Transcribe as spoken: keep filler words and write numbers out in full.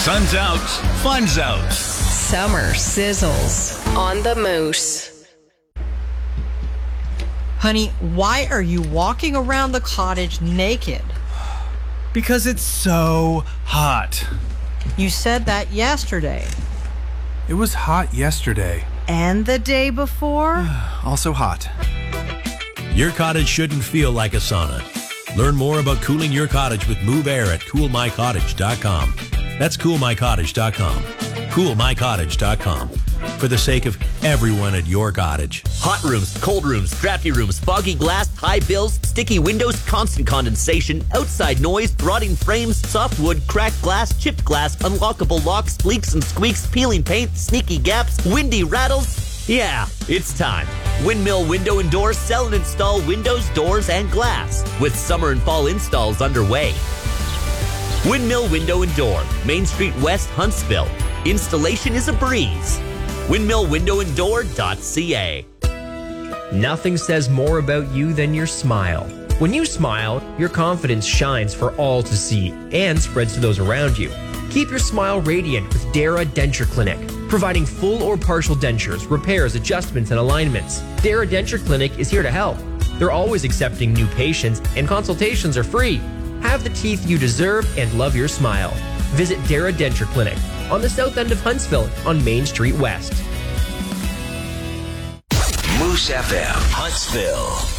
Sun's out, fun's out. Summer sizzles on the Moose. Honey, why are you walking around the cottage naked? Because it's so hot. You said that yesterday. It was hot yesterday. And the day before? Also hot. Your cottage shouldn't feel like a sauna. Learn more about cooling your cottage with Move Air at cool my cottage dot com. That's cool my cottage dot com. cool my cottage dot com. For the sake of everyone at your cottage. Hot rooms, cold rooms, drafty rooms, foggy glass, high bills, sticky windows, constant condensation, outside noise, rotting frames, soft wood, cracked glass, chipped glass, unlockable locks, leaks and squeaks, peeling paint, sneaky gaps, windy rattles. Yeah, it's time. Windmill Window and Door sell and install windows, doors, and glass with summer and fall installs underway. Windmill Window and Door, Main Street West, Huntsville. Installation is a breeze. windmill window and door dot c a. Nothing says more about you than your smile. When you smile, your confidence shines for all to see and spreads to those around you. Keep your smile radiant with Dara Denture Clinic, providing full or partial dentures, repairs, adjustments, and alignments. Dara Denture Clinic is here to help. They're always accepting new patients, and consultations are free. Have the teeth you deserve and love your smile. Visit Dara Denture Clinic on the south end of Huntsville on Main Street West. Moose F M, Huntsville.